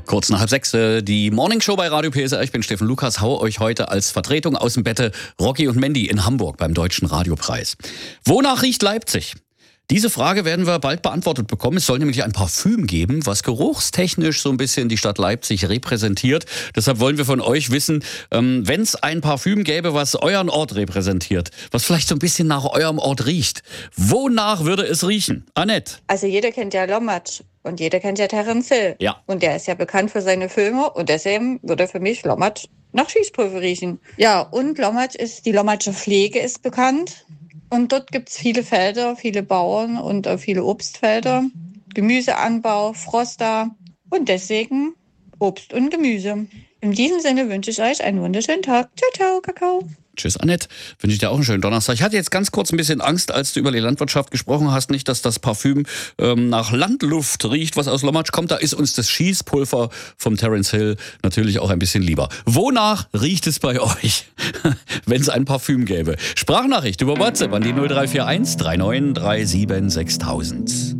Kurz nach 5:30, die Morningshow bei Radio PSR. Ich bin Steffen Lukas, hau euch heute als Vertretung aus dem Bette Rocky und Mandy in Hamburg beim Deutschen Radiopreis. Wonach riecht Leipzig? Diese Frage werden wir bald beantwortet bekommen. Es soll nämlich ein Parfüm geben, was geruchstechnisch so ein bisschen die Stadt Leipzig repräsentiert. Deshalb wollen wir von euch wissen, wenn es ein Parfüm gäbe, was euren Ort repräsentiert, was vielleicht so ein bisschen nach eurem Ort riecht, wonach würde es riechen? Annette? Also jeder kennt ja Lommatsch und jeder kennt ja Terence Hill. Ja. Und der ist ja bekannt für seine Filme und deswegen würde für mich Lommatsch nach Schießpulver riechen. Ja, und die Lommatscher Pflege ist bekannt. Und dort gibt es viele Felder, viele Bauern und viele Obstfelder, Gemüseanbau, Frost da und deswegen Obst und Gemüse. In diesem Sinne wünsche ich euch einen wunderschönen Tag. Ciao, ciao, Kakao. Tschüss, Annette. Wünsche ich dir auch einen schönen Donnerstag. Ich hatte jetzt ganz kurz ein bisschen Angst, als du über die Landwirtschaft gesprochen hast. Nicht, dass das Parfüm nach Landluft riecht, was aus Lommatsch kommt. Da ist uns das Schießpulver vom Terence Hill natürlich auch ein bisschen lieber. Wonach riecht es bei euch, wenn es ein Parfüm gäbe? Sprachnachricht über WhatsApp an die 0341 3937 6000.